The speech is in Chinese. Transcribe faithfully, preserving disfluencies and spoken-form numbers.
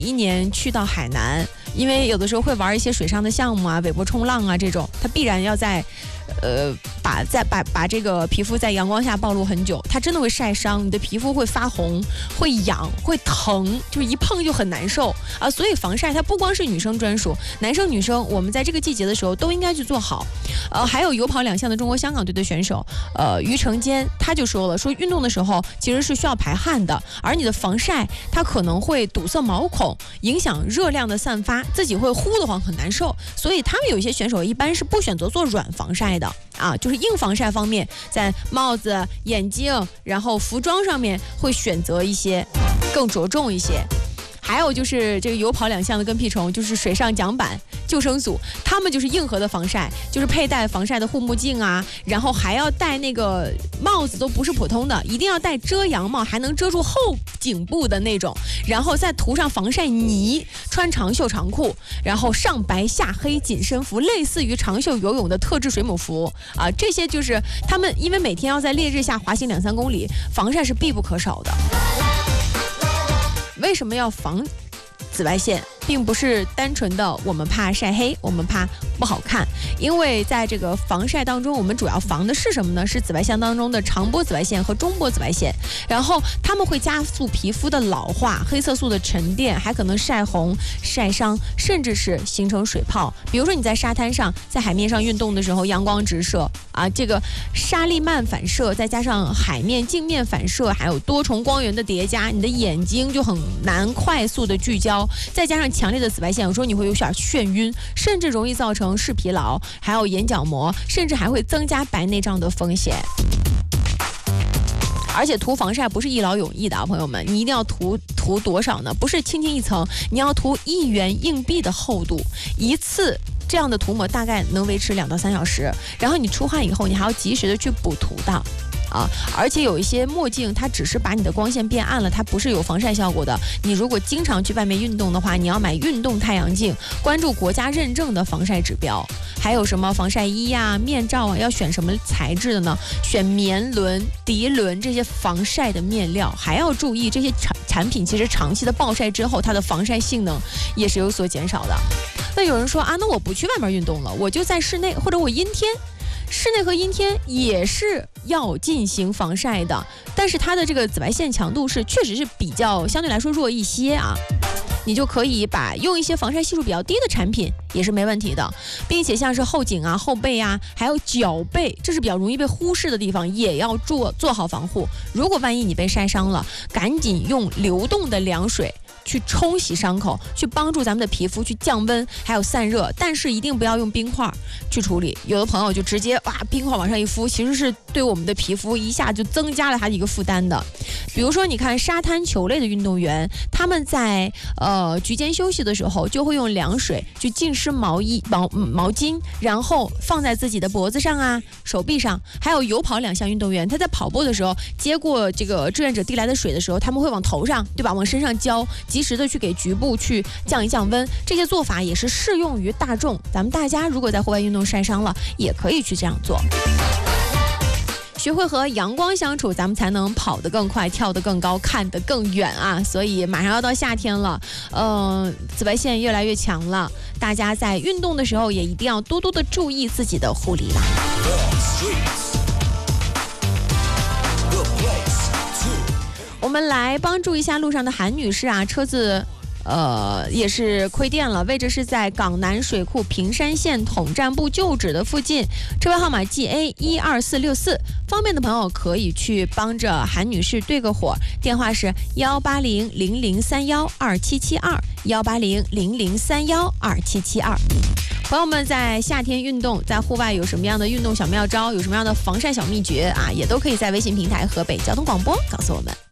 一年去到海南，因为有的时候会玩一些水上的项目啊，尾波冲浪啊这种，它必然要在，呃，把在把把这个皮肤在阳光下暴露很久，它真的会晒伤，你的皮肤会发红，会痒，会疼，就是一碰就很难受啊。所以防晒它不光是女生专属，男生女生我们在这个季节的时候都应该去做好。呃，还有有跑两项的中国香港队的选手，呃，于承坚他就说了，说运动的时候其实是需要排汗的，而你的防晒它可能会堵塞毛孔，影响热量的散发，自己会呼得慌很难受，所以他们有一些选手一般是不选择做软防晒的啊，就是硬防晒方面，在帽子、眼镜，然后服装上面会选择一些更着重一些。还有就是这个有跑两项的跟屁虫，就是水上桨板救生组，他们就是硬核的防晒，就是佩戴防晒的护目镜啊，然后还要戴那个帽子，都不是普通的，一定要戴遮阳帽，还能遮住后颈部的那种，然后再涂上防晒泥，穿长袖长裤，然后上白下黑紧身服，类似于长袖游泳的特制水母服啊，这些就是他们因为每天要在烈日下滑行两三公里，防晒是必不可少的。为什么要防紫外线？并不是单纯的我们怕晒黑，我们怕不好看，因为在这个防晒当中，我们主要防的是什么呢？是紫外线当中的长波紫外线和中波紫外线，然后它们会加速皮肤的老化，黑色素的沉淀，还可能晒红、晒伤，甚至是形成水泡。比如说你在沙滩上、在海面上运动的时候，阳光直射啊，这个沙粒曼反射，再加上海面镜面反射，还有多重光源的叠加，你的眼睛就很难快速的聚焦，再加上强烈的紫外线，有时候你会有点眩晕，甚至容易造成视疲劳，还有眼角膜，甚至还会增加白内障的风险。而且涂防晒不是一劳永逸的啊，朋友们，你一定要涂涂多少呢？不是轻轻一层，你要涂一元硬币的厚度，一次这样的涂抹大概能维持两到三小时，然后你出汗以后，你还要及时的去补涂的。啊，而且有一些墨镜，它只是把你的光线变暗了，它不是有防晒效果的。你如果经常去外面运动的话，你要买运动太阳镜，关注国家认证的防晒指标。还有什么防晒衣呀、啊、面罩啊，要选什么材质的呢？选棉纶、涤纶这些防晒的面料，还要注意这些产产品其实长期的暴晒之后，它的防晒性能也是有所减少的。那有人说啊，那我不去外面运动了，我就在室内，或者我阴天。室内和阴天也是要进行防晒的，但是它的这个紫外线强度是确实是比较相对来说弱一些啊。你就可以把用一些防晒系数比较低的产品也是没问题的，并且像是后颈啊、后背啊，还有脚背，这是比较容易被忽视的地方，也要做做好防护。如果万一你被晒伤了，赶紧用流动的凉水去冲洗伤口，去帮助咱们的皮肤去降温还有散热，但是一定不要用冰块去处理。有的朋友就直接哇冰块往上一敷，其实是对我们的皮肤一下就增加了它的一个负担的。比如说你看沙滩球类的运动员，他们在呃局间休息的时候就会用凉水去浸湿毛衣毛毛巾，然后放在自己的脖子上啊、手臂上。还有有跑两项运动员，他在跑步的时候接过这个志愿者递来的水的时候，他们会往头上对吧，往身上浇，及时的去给局部去降一降温。这些做法也是适用于大众，咱们大家如果在户外运动晒伤了，也可以去这样做。学会和阳光相处，咱们才能跑得更快，跳得更高，看得更远啊！所以马上要到夏天了，呃，紫外线越来越强了，大家在运动的时候也一定要多多的注意自己的护理啦。我们来帮助一下路上的韩女士啊，车子呃，也是亏电了，位置是在港南水库平山县统战部旧址的附近，车牌号码 G A 一二四六四，方便的朋友可以去帮着韩女士对个火，电话是幺八零零零三幺二七七二幺八零零零三幺二七七二。朋友们在夏天运动，在户外有什么样的运动小妙招，有什么样的防晒小秘诀啊，也都可以在微信平台河北交通广播告诉我们。